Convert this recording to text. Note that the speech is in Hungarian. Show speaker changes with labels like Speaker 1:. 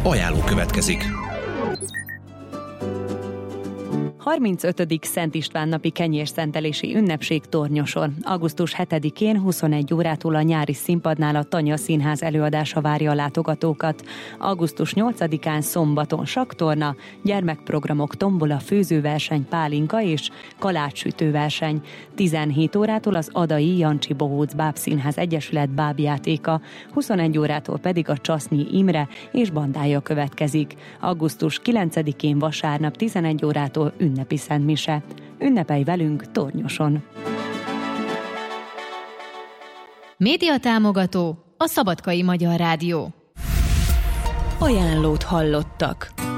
Speaker 1: Ajánló következik.
Speaker 2: 35. Szent István napi kenyérszentelési ünnepség Tornyoson. Augusztus 7-én 21 órától a nyári színpadnál a Tanya Színház előadása várja a látogatókat. Augusztus 8-án szombaton sakktorna, gyermekprogramok, tombola, főzőverseny, pálinka és kalácssütőverseny. 17 órától az Adai Jancsi Bohóc Bábszínház Egyesület bábjátéka, 21 órától pedig a Csasznyi Imre és bandája következik. Augusztus 9-én vasárnap 11 órától ünnepi szentmise. Ünnepelj velünk Tornyoson!
Speaker 3: Médiatámogató a Szabadkai Magyar Rádió.
Speaker 2: Ajánlót hallottak.